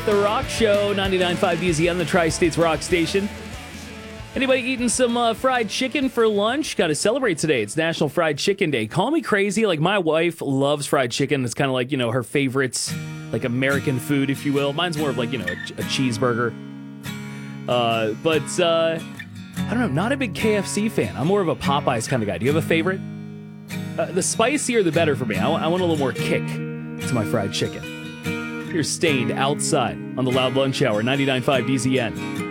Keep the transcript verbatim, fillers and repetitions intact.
with The Rock Show, ninety-nine point five D Z N, the Tri-States Rock Station. Anybody eating some uh, fried chicken for lunch? Got to celebrate today. It's National Fried Chicken Day. Call me crazy. Like, my wife loves fried chicken. It's kind of like, you know, her favorite, like, American food, if you will. Mine's more of like, you know, a, a cheeseburger. Uh, but, uh, I don't know, not a big K F C fan. I'm more of a Popeyes kind of guy. Do you have a favorite? Uh, the spicier, the better for me. I, I want a little more kick to my fried chicken. You're Stained outside on the Loud Lunch Hour, ninety-nine point five D Z N.